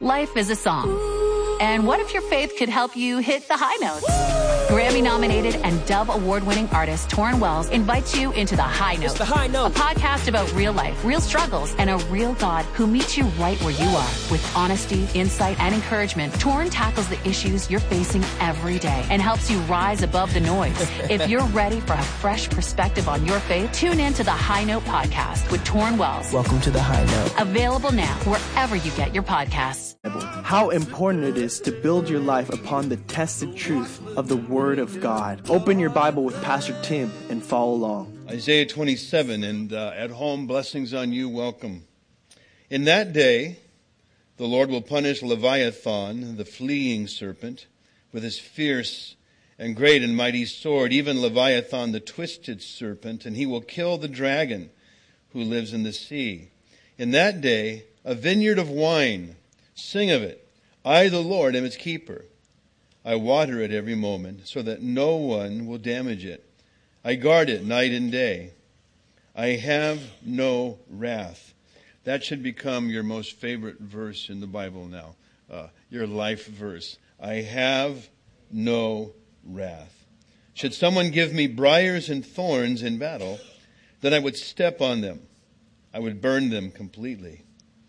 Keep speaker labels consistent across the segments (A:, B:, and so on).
A: Life is a song. And what if your faith could help you hit the high notes? Grammy-nominated and Dove Award-winning artist Torrin Wells invites you into The High Note.
B: It's The High Note.
A: A podcast about real life, real struggles, and a real God who meets you right where you are. With honesty, insight, and encouragement, Torrin tackles the issues you're facing every day and helps you rise above the noise. If you're ready for a fresh perspective on your faith, tune in to The High Note podcast with Torrin Wells.
B: Welcome to The High Note.
A: Available now wherever you get your podcasts.
B: How important it is to build your life upon the tested truth of the Word of God. Open your Bible with Pastor Tim and follow along.
C: Isaiah 27, and at home, blessings on you, welcome. In that day, the Lord will punish Leviathan, the fleeing serpent, with his fierce and great and mighty sword, even Leviathan, the twisted serpent, and he will kill the dragon who lives in the sea. In that day, a vineyard of wine, sing of it. I, the Lord, am its keeper. I water it every moment so that no one will damage it. I guard it night and day. I have no wrath. That should become your most favorite verse in the Bible now, your life verse. I have no wrath. Should someone give me briars and thorns in battle, then I would step on them. I would burn them completely.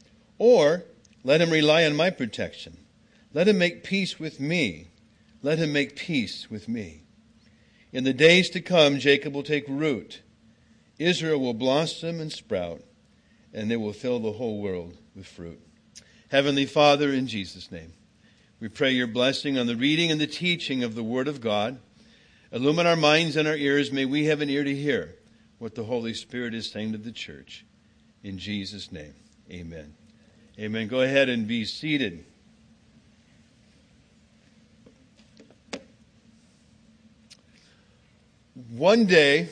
C: Or let him rely on my protection. Let him make peace with me. Let him make peace with me. In the days to come, Jacob will take root. Israel will blossom and sprout, and they will fill the whole world with fruit. Heavenly Father, in Jesus' name, we pray your blessing on the reading and the teaching of the Word of God. Illumine our minds and our ears. May we have an ear to hear what the Holy Spirit is saying to the church. In Jesus' name, amen. Amen. Go ahead and be seated. One day,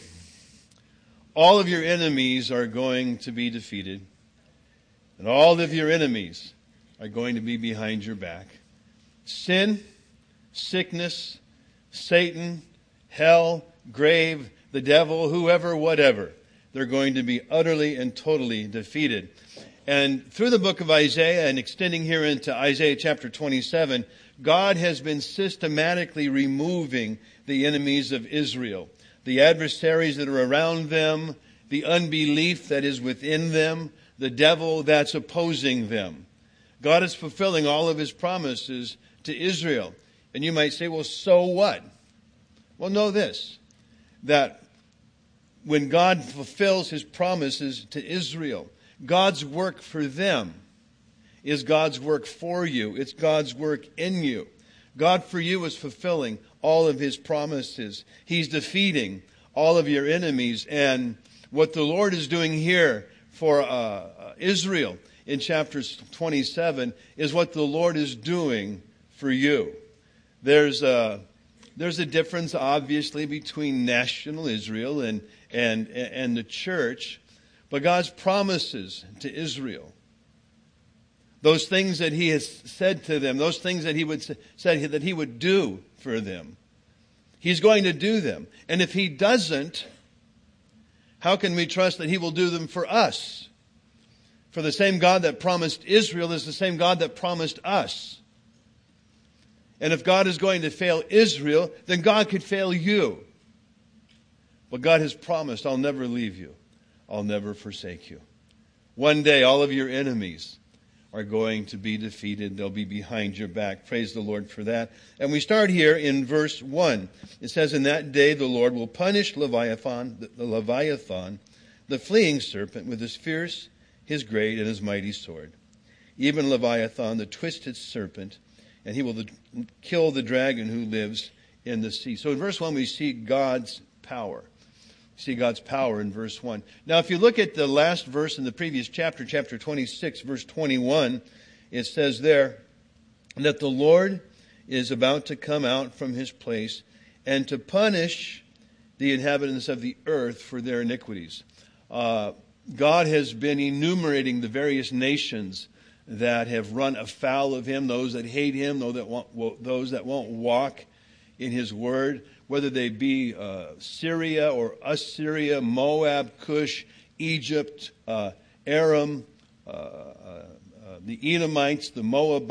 C: all of your enemies are going to be defeated, and all of your enemies are going to be behind your back. Sin, sickness, Satan, hell, grave, the devil, whoever, whatever, they're going to be utterly and totally defeated. And through the book of Isaiah and extending here into Isaiah chapter 27, God has been systematically removing the enemies of Israel, the adversaries that are around them, the unbelief that is within them, the devil that's opposing them. God is fulfilling all of his promises to Israel. And you might say, well, so what? Well, know this, that when God fulfills his promises to Israel, God's work for them is God's work for you. It's God's work in you. God for you is fulfilling all of his promises. He's defeating all of your enemies. And what the Lord is doing here for Israel in chapter 27 is what the Lord is doing for you. There's a difference, obviously, between national Israel and the church. But God's promises to Israel, those things that he has said to them, those things that he would do for them, he's going to do them. And if he doesn't, how can we trust that he will do them for us? For the same God that promised Israel is the same God that promised us. And if God is going to fail Israel, then God could fail you. But God has promised, I'll never leave you. I'll never forsake you. One day, all of your enemies are going to be defeated. They'll be behind your back. Praise the Lord for that. And we start here in verse 1. It says, in that day the Lord will punish Leviathan, the fleeing serpent, with his fierce, his great, and his mighty sword. Even Leviathan, the twisted serpent, and he will kill the dragon who lives in the sea. So in verse 1 we see God's power. See God's power in verse 1. Now, if you look at the last verse in the previous chapter, chapter 26, verse 21, it says there that the Lord is about to come out from his place and to punish the inhabitants of the earth for their iniquities. God has been enumerating the various nations that have run afoul of him, those that hate him, those that won't walk in his word, whether they be Syria or Assyria, Moab, Cush, Egypt, Aram, the Edomites, the Moabites,